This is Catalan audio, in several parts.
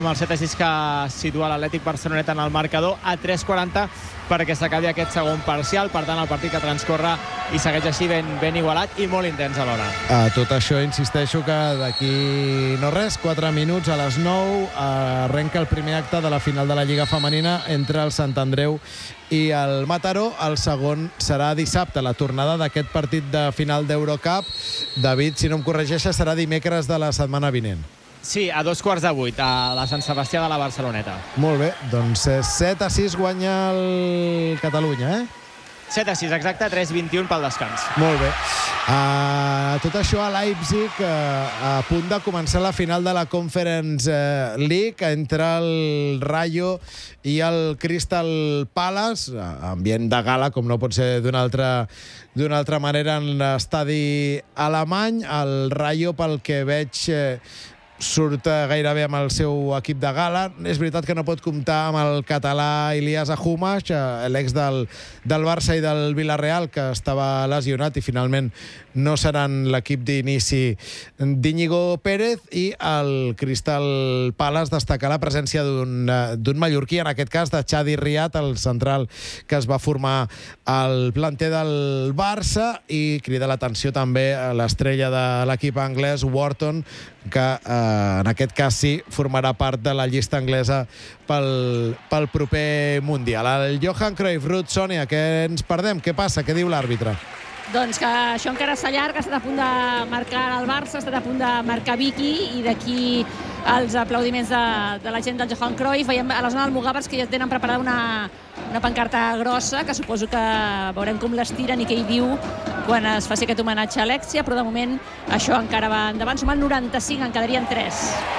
amb el 7-6 que situa l'Atlètic Barceloneta en el marcador a 3:40 perquè s'acabi aquest segon parcial. Per tant, el partit que transcorre i segueix així ben igualat i molt intens alhora. Tot això, insisteixo que d'aquí no res, 4 minuts a les 9 arrenca el primer acte de la final de la Lliga Femenina entre el Sant Andreu i el Mataró. El segon serà dissabte, la tornada d'aquest partit de final d'Eurocup. David, si no em corregeixes, serà dimecres de la setmana vinent. Sí, a 7:15 a la Sant Sebastià de la Barceloneta. Molt bé, doncs 7-6 guanya el Catalunya, 7-6, exacte, 3:21 pel descans. Molt bé. Tot això a Leipzig, a punt de començar la final de la Conference League entre el Rayo i el Crystal Palace, ambient de gala, com no pot ser d'una altra manera, en l'estadi alemany. El Rayo, pel que veig, surt gairebé amb el seu equip de gala. És veritat que no pot comptar amb el català Ilias Ahumash, l'ex del Barça i del Villarreal, que estava lesionat i finalment no seran l'equip d'inici d'Íñigo Pérez. I el Crystal Palace destacar la presència d'un mallorquí, en aquest cas de Chadi Riad, el central que es va formar al planter del Barça, i crida l'atenció també a l'estrella de l'equip anglès, Wharton, que en aquest cas sí formarà part de la llista anglesa pel proper Mundial. El Johan Cruyff, Ruth, Sònia, què ens perdem? Què passa? Què diu l'àrbitre? Doncs que això encara s'allarga, ha estat a punt de marcar el Barça, ha estat a punt de marcar Vicky, i d'aquí els aplaudiments de la gent del Johan Cruyff. Veiem a la zona del Mugàvers que ja tenen preparada una pancarta grossa, que suposo que veurem com l'estiren i què hi diu quan es faci aquest homenatge a Alexia, però de moment això encara va endavant. Som al 95, en quedarien 3.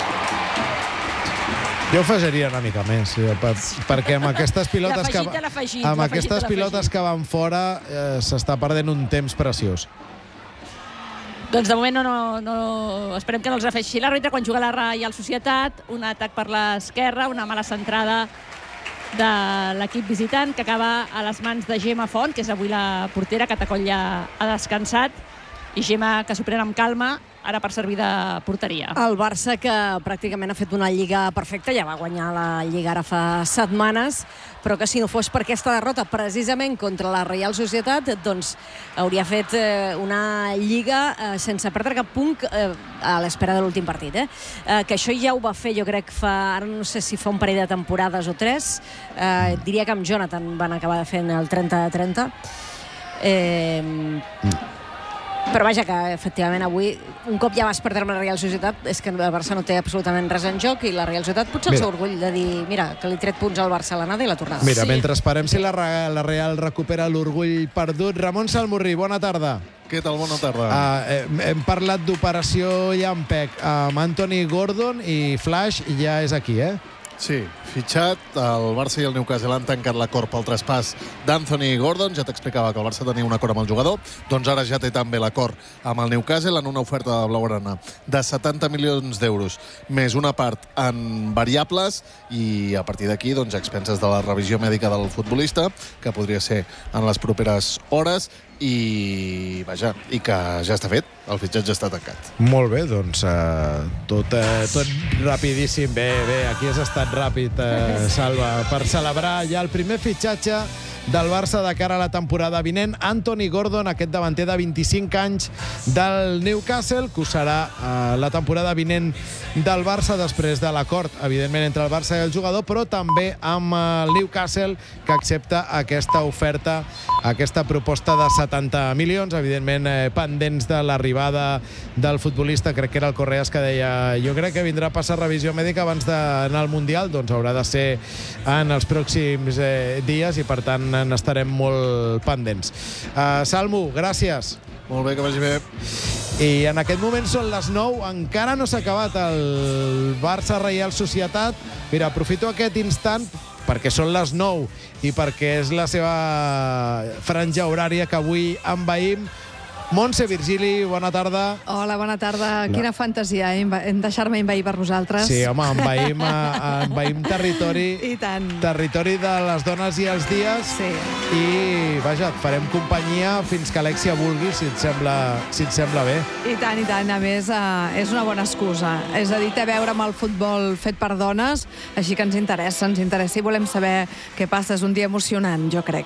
Jo afegiria una mica més, perquè amb aquestes pilotes que van fora s'està perdent un temps preciós. Doncs de moment no esperem que no els afegeixi l'àrbitre. Quan juga la Reial Societat, un atac per l'esquerra, una mala centrada de l'equip visitant, que acaba a les mans de Gemma Font, que és avui la portera, que Tacoll ja ha descansat, i Gemma, que s'ho pren amb calma ara per servir de porteria. El Barça, que pràcticament ha fet una Lliga perfecta, ja va guanyar la Lliga ara fa setmanes, però que si no fos per aquesta derrota precisament contra la Reial Societat, doncs hauria fet una Lliga sense perdre cap punt a l'espera de l'últim partit. Que això ja ho va fer, jo crec, ara no sé si fa un parell de temporades o 3, diria que amb Jonathan van acabar fent el 30-30. Però vaja, que efectivament avui, un cop ja vas perdre amb la Reial Societat, és que el Barça no té absolutament res en joc, i la Reial Societat potser el seu orgull de dir, mira, que li tret punts al Barça a l'anada i la tornada. Mira, mentre esperem si la Real recupera l'orgull perdut. Ramon Salmurri, bona tarda. Què tal? Bona tarda. Hem parlat d'operació Llampec amb Anthony Gordon, i Flash ja és aquí, Sí, fitxat. El Barça i el Newcastle han tancat l'acord pel traspàs d'Anthony Gordon. Ja t'explicava que el Barça tenia un acord amb el jugador. Doncs ara ja té també l'acord amb el Newcastle en una oferta de blaugrana de 70 milions d'euros, més una part en variables, i a partir d'aquí, doncs, a expenses de la revisió mèdica del futbolista, que podria ser en les properes hores, i vaja, i que ja està fet, el fitxatge està tancat. Molt bé, doncs tot rapidíssim. Bé, aquí has estat ràpid, Salva, per celebrar ja el primer fitxatge del Barça de cara a la temporada vinent. Anthony Gordon, aquest davanter de 25 anys del Newcastle, que ho serà la temporada vinent del Barça, després de l'acord, evidentment, entre el Barça i el jugador, però també amb el Newcastle, que accepta aquesta oferta, aquesta proposta de 70 milions, evidentment pendents de l'arribada del futbolista. Crec que era el Correas que deia, jo crec que vindrà a passar revisió mèdica abans d'anar al Mundial. Doncs haurà de ser en els pròxims dies, i per tant n'estarem molt pendents. Salmo, gràcies. Molt bé, que vagi bé. I en aquest moment són les 9, encara no s'ha acabat el Barça-Reial Societat. Mira, aprofito aquest instant perquè són les 9 i perquè és la seva franja horària que avui envaïm. Montse Virgili, bona tarda. Hola, bona tarda. Quina fantasia, deixar-me envair per vosaltres. Sí, home, envaïm territori. I tant. Territori de les dones i els dies. Sí. I, vaja, et farem companyia fins que Alexia vulgui, si et sembla bé. I tant, i tant. A més, és una bona excusa. És a dir, té a veure amb el futbol fet per dones, així que ens interessa i volem saber què passa. És un dia emocionant, jo crec.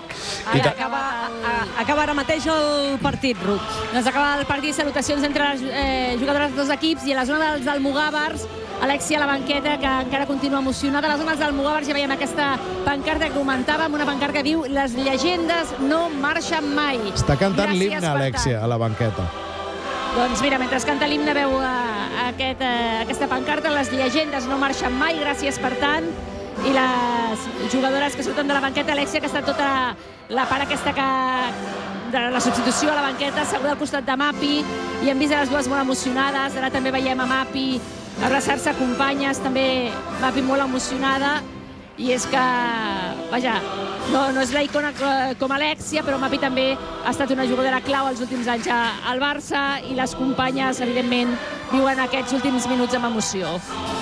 Acaba ara mateix el partit, Ruth. Doncs acaba el partit, salutacions entre les jugadores dels dos equips, i a la zona dels almogàvers, Alexia a la banqueta, que encara continua emocionada. A les zones d'almogàvers ja veiem aquesta pancarta que comentàvem, una pancarta que diu "Les llegendes no marxen mai". Està cantant l'himne, Alexia, a la banqueta. Doncs mira, mentre canta l'himne veu aquesta pancarta, "Les llegendes no marxen mai", gràcies per tant. I les jugadores que surten de la banqueta, Alexia, que està tota la part aquesta de la substitució a la banqueta, asseguda al costat de Mapi, i hem vist a les dues molt emocionades. Ara també veiem a Mapi abraçar-se a companyes, també Mapi molt emocionada, i és que, vaja, no és la icona com Alexia, però Mapi també ha estat una jugadora clau els últims anys al Barça, i les companyes, evidentment, viuen aquests últims minuts amb emoció.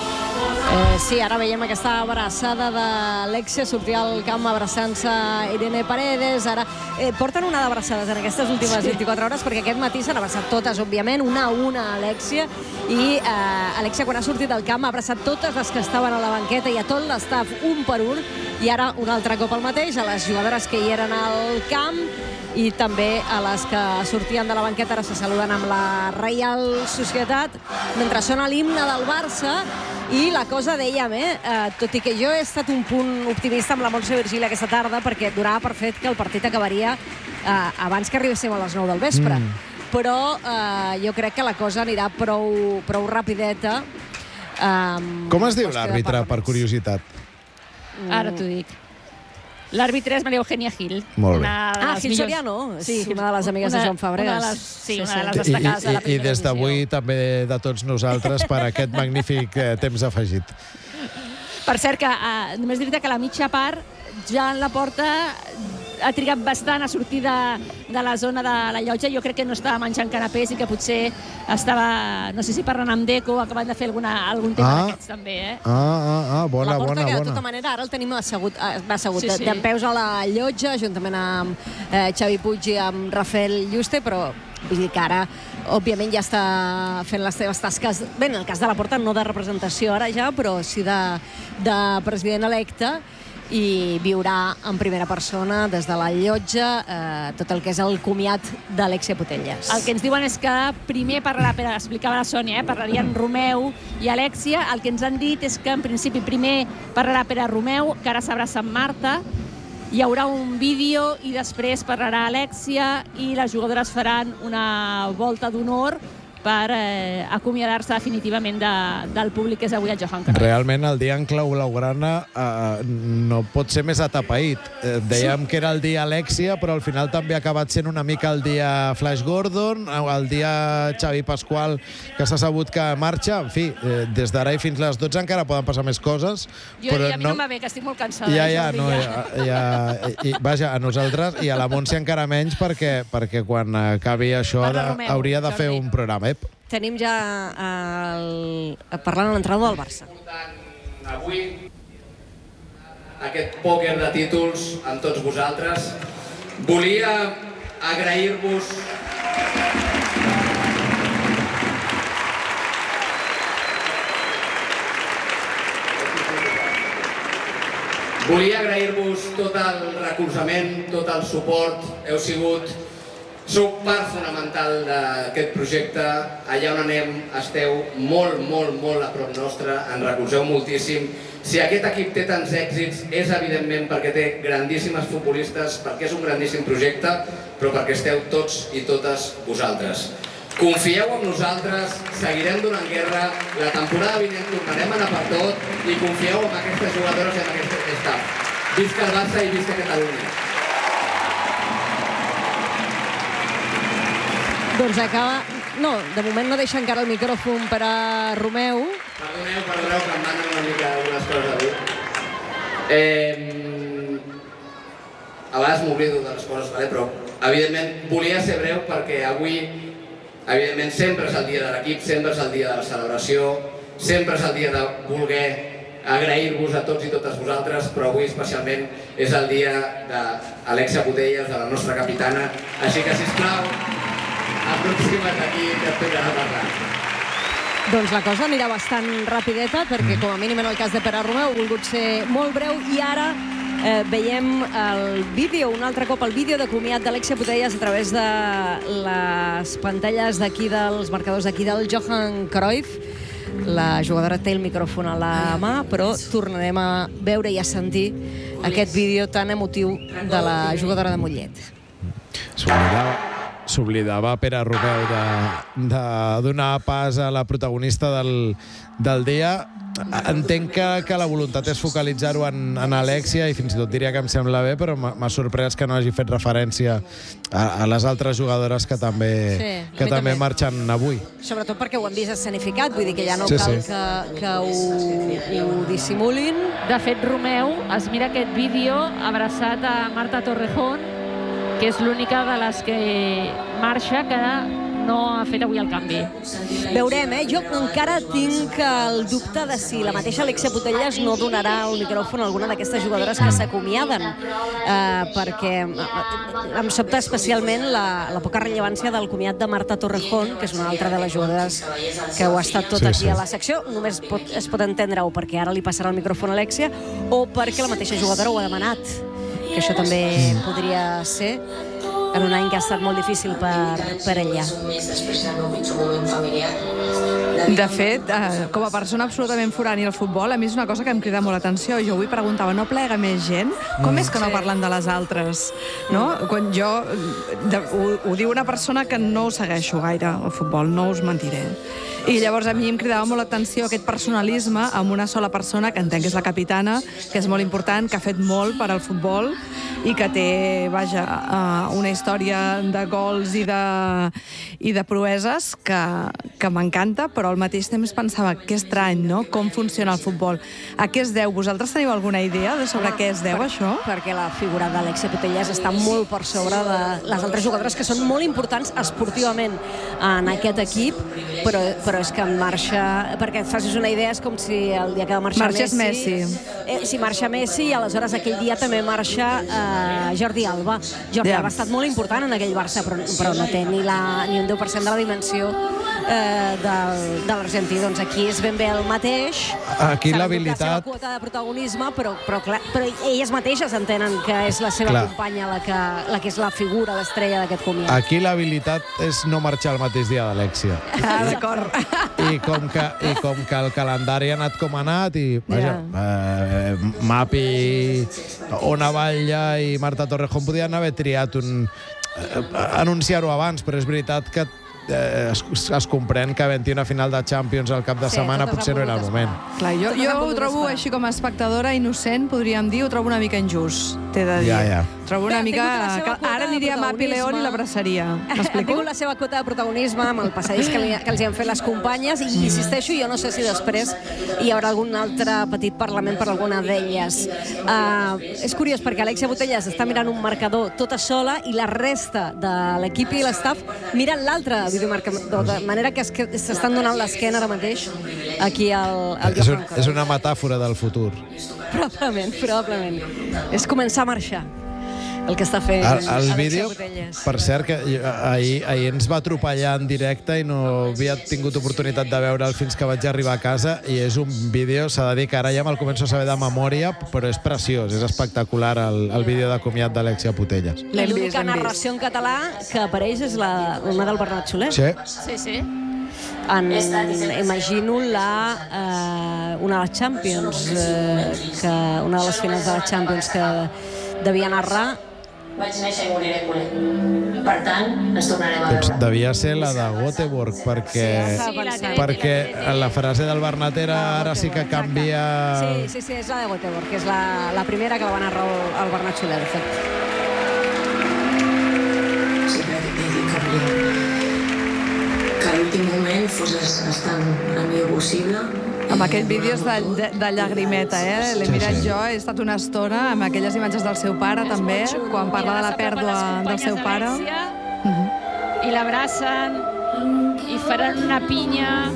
Sí, ara veiem aquesta abraçada d'Alexia, sortir al camp abraçant-se Irene Paredes. Ara porten una d'abraçades en aquestes últimes 24 hores, perquè aquest matí s'han abraçat totes, òbviament, una a una a Alexia, i Alexia, quan ha sortit del camp, ha abraçat totes les que estaven a la banqueta i a tot l'estaf, un per un, i ara un altre cop el mateix a les jugadores que hi eren al camp, i també a les que sortien de la banqueta. Ara se saluden amb la Reial Societat mentre sona l'himne del Barça. I la cosa, dèiem, tot i que jo he estat un punt optimista amb la Montse Virgili aquesta tarda, perquè donava per fet que el partit acabaria abans que arribéssim a les 9 del vespre. Però jo crec que la cosa anirà prou rapideta. Com es diu l'àrbitre, per curiositat? Ara t'ho dic. L'àrbitre és Maria Eugènia Gil. Molt bé. Gil Soriano, sí, una de les amigues de Joan Fabregas. Sí, una de les destacades de la primera I des d'avui també de tots nosaltres per aquest magnífic temps afegit. Per cert, que només dir-te que a la mitja part, ja en la porta ha trigat bastant a sortir de la zona de la llotja. Jo crec que no estava menjant canapés i que potser estava, no sé si parlant amb Deco, acabant de fer algun tema d'aquests també, Bona. La porta, que de tota manera ara el tenim assegut dempeus a la llotja, juntament amb Xavi Puig i amb Rafael Yuste, però vull dir que ara, òbviament, ja està fent les seves tasques. Bé, en el cas de la porta no de representació ara ja, però sí de president electe, i viurà en primera persona des de la llotja tot el que és el comiat d'Alexia Putellas. El que ens diuen és que primer parlarà, explicava la Sònia, parlarien Romeu i Alexia. El que ens han dit és que en principi primer parlarà Pere Romeu, que ara s'abraça amb Marta, hi haurà un vídeo i després parlarà Alexia, i les jugadores faran una volta d'honor per acomiadar-se definitivament del públic que és avui al Johan Cruyff. Realment el dia en clau blaugrana no pot ser més atapeït. Dèiem que era el dia Alexia, però al final també ha acabat sent una mica el dia Flash Gordon, el dia Xavi Pasqual, que s'ha sabut que marxa. En fi, des d'ara i fins les 12 encara poden passar més coses. A mi no em va bé, que estic molt cansada. Vaja, a nosaltres i a la Montse encara menys, perquè quan acabi això hauria de fer un programa. Tenim ja parlant a l'entrenador del Barça. Avui aquest pòquer de títols amb tots vosaltres. Volia agrair-vos tot el recolzament, tot el suport. Sou part fonamental d'aquest projecte. Allà on anem esteu molt a prop nostre, ens recolzeu moltíssim. Si aquest equip té tants èxits és evidentment perquè té grandíssimes futbolistes, perquè és un grandíssim projecte, però perquè esteu tots i totes vosaltres. Confieu en nosaltres, seguirem donant guerra, la temporada vinent tornarem a anar per tot i confieu en aquestes jugadores i en aquest staff. Visca el Barça i visca Catalunya. Doncs acaba... No, de moment no deixa encara el micròfon per a Romeu. Perdoneu, que em manen una mica algunes coses a dir. A vegades m'oblido de les coses, però evidentment, volia ser breu perquè avui, evidentment, sempre és el dia de l'equip, sempre és el dia de la celebració, sempre és el dia de voler agrair-vos a tots i totes vosaltres, però avui especialment és el dia d'Alexia Putellas, de la nostra capitana. Així que, sisplau, aproxima't aquí que et tocarà parlar. Doncs la cosa anirà bastant rapideta, perquè com a mínim en el cas de Pere Romeu ha volgut ser molt breu, i ara veiem el vídeo, un altre cop el vídeo de comiat d'Alexia Putellas a través de les pantalles d'aquí, dels marcadors d'aquí del Johan Cruyff. La jugadora té el micròfon a la mà, però tornarem a veure i a sentir aquest vídeo tan emotiu de la jugadora de Mollet. S'oblidava Pere Romeu de donar pas a la protagonista del dia. Entenc que la voluntat és focalitzar-ho en Alexia, i fins i tot diria que em sembla bé, però m'ha sorprès que no hagi fet referència a les altres jugadores que també marxen avui. Sobretot perquè ho hem vist escenificat, vull dir que ja no cal que ho dissimulin. De fet, Romeu es mira aquest vídeo abraçat a Marta Torrejón, que és l'única de les que marxa que no ha fet avui el canvi. Veurem, Jo encara tinc el dubte de si la mateixa Alexia Putellas no donarà el micròfon a alguna d'aquestes jugadores que s'acomiaden, perquè em sobta especialment la poca rellevància del comiat de Marta Torrejón, que és una altra de les jugadores que ho ha estat tot aquí a la secció. Només es pot entendre o perquè ara li passarà el micròfon a Alexia o perquè la mateixa jugadora ho ha demanat, que això també podria ser en un any que ha estat molt difícil per ella. De fet, com a persona absolutament forània al futbol, a mi és una cosa que em crida molt l'atenció. Jo avui preguntava, no plega més gent? Com és que no parlen de les altres? Quan ho diu una persona que no ho segueixo gaire, el futbol, no us mentiré. I llavors a mi em cridava molt l'atenció aquest personalisme amb una sola persona, que entenc que és la capitana, que és molt important, que ha fet molt per al futbol i que té, una història de gols i de proeses que m'encanta, però al mateix temps pensava que estrany, no?, com funciona el futbol. A què es deu? Vosaltres teniu alguna idea sobre què es deu això? Perquè la figura d'Alexia Putellas està molt per sobre de les altres jugadores que són molt importants esportivament en aquest equip, però és que marxa, perquè et facis una idea, és com si el dia que va marxar Messi. Si marxa Messi, aleshores aquell dia també marxa Jordi Alba. Jordi Alba ha estat molt important en aquell Barça, però no té ni un 10% de la dimensió de l'argentí. Doncs aquí és ben bé el mateix. Aquí l'habilitat... La seva quota de protagonisme, però elles mateixes entenen que és la seva companya la que és la figura, l'estrella d'aquest comiat. Aquí l'habilitat és no marxar el mateix dia d'Alexia. D'acord. I com que el calendari ha anat com ha anat, i Mapi, Ona Batlle i Marta Torrejón podien haver triat anunciar-ho abans, però és veritat que es comprèn que havent-hi una final de Champions al cap de setmana potser no era el moment. Clar, jo ho trobo així com a espectadora innocent, podríem dir, ho trobo una mica injust, t'he de dir. Trobo una mica... Ara aniria a Mapi León i l'abraçaria. M'explico? Ha tingut la seva quota de protagonisme amb el passadís que els hi han fet les companyes, i insisteixo, jo no sé si després hi haurà algun altre petit parlament per alguna d'elles. És curiós perquè Alexia Putellas està mirant un marcador tota sola i la resta de l'equip i l'estaf miren l'altre videomarcador, de manera que s'estan donant l'esquena ara mateix aquí al Johan Cruyff. És una metàfora del futur. Probablement. És començar a marxar el que està fent Alexia Putellas. Per cert, que ahir ens va atropellar en directe i no havia tingut oportunitat de veure'l fins que vaig arribar a casa, i és un vídeo, s'ha de dir que ara ja me'l començo a saber de memòria, però és preciós, és espectacular el vídeo de comiat d'Alexia Putellas. L'única narració en català que apareix és una del Bernat Soler. Sí. Imagino una de les Champions, una de les finals de les Champions que devia narrar. Vaig néixer i moriré culer. Per tant, ens tornarem a veure. Doncs devia ser la de Göteborg, perquè la frase del Bernat era ara sí que canvia... Sí, és la de Göteborg, que és la primera que la va narrar el Bernat Soler, de fet. Sempre t'he dit, Carolina, que l'últim moment fos estar el millor possible, Amb aquells vídeos de llagrimeta, l'he mirat jo, he estat una estona amb aquelles imatges del seu pare també, quan parla de la pèrdua del seu pare. I l'abracen i faran una pinya.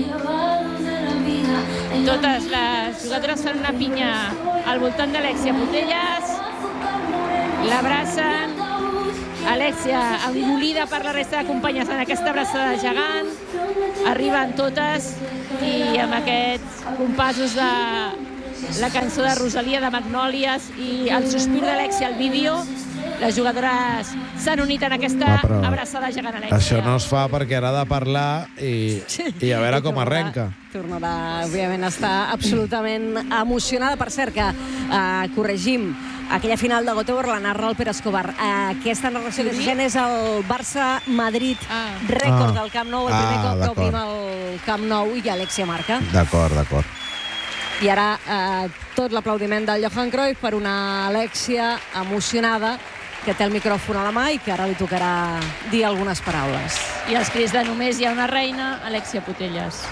Totes les jugadores fan una pinya al voltant d'Alexia Putellas, l'abracen. Alexia, engolida per la resta de companyes en aquesta abraçada gegant, arriben totes i amb aquests compassos de la cançó de Rosalia de Magnòlies i el sospir d'Alexia al vídeo, les jugadores s'han unit en aquesta abraçada gegant, Alexia. Això no es fa perquè ara de parlar i a veure com arrenca. Tornarà, òbviament, a estar absolutament emocionada. Per cert, que corregim, aquella final de Göteborg la narra el Pere Escobar. Aquesta narració que gent és el Barça-Madrid rècord del Camp Nou, el primer cop que obrim el Camp Nou i Alexia marca. D'acord. I ara tot l'aplaudiment del Johan Cruyff per una Alexia emocionada que té el micròfon a la mà i que ara li tocarà dir algunes paraules. I els crits de només hi ha una reina, Alexia Putellas.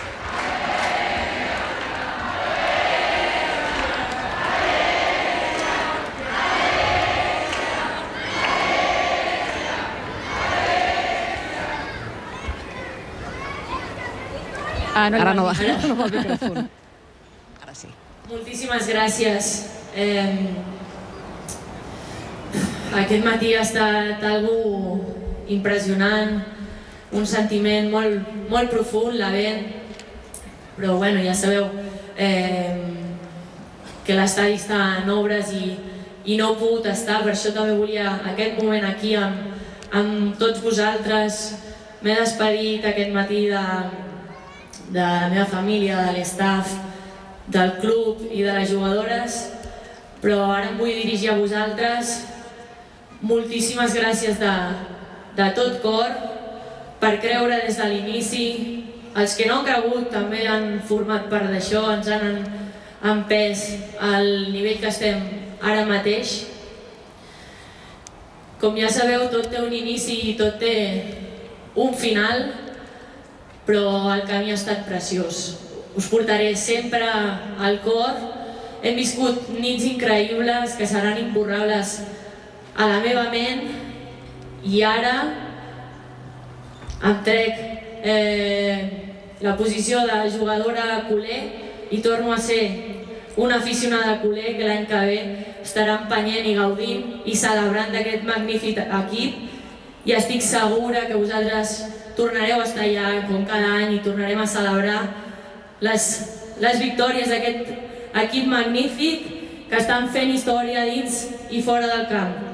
Ara no va el micròfon. Ara sí. Moltíssimes gràcies. Aquest matí ha estat algo impressionant, un sentiment molt profund, la vent, però bueno, ja sabeu que l'estadi està en obres i no he pogut estar, per això també volia aquest moment aquí amb tots vosaltres. M'he despedit aquest matí de la meva família, de l'estaf, del club i de les jugadores, però ara em vull dirigir a vosaltres. Moltíssimes gràcies de tot cor per creure des de l'inici. Els que no han cregut també han format part d'això, ens han empès al nivell que estem ara mateix. Com ja sabeu, tot té un inici i tot té un final, però el camí ha estat preciós. Us portaré sempre al cor. Hem viscut nits increïbles que seran imborrables a la meva ment i ara em trec la posició de jugadora culer i torno a ser una aficionada culer que l'any que ve estarà empenyent i gaudint i celebrant d'aquest magnífic equip i estic segura que vosaltres tornareu a estar allà com cada any i tornarem a celebrar les victòries d'aquest equip magnífic que estan fent història dins i fora del camp.